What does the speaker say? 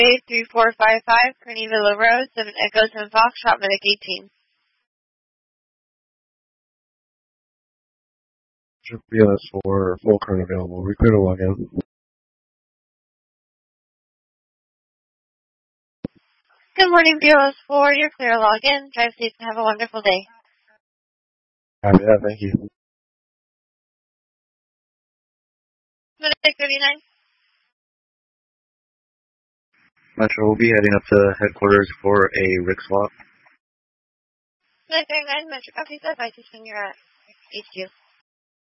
3455, Carnivilla Road, 7 Echo 10 Fox, Shop Medic 18. BLS4, full current available. Recruiter login. Good morning, BLS4. You're clear login. Drive safe and have a wonderful day. Yeah, thank you. Medic 39. Metro will be heading up to headquarters for a RIC swap. Medic 39, Metro copy, advise when you're at HQ.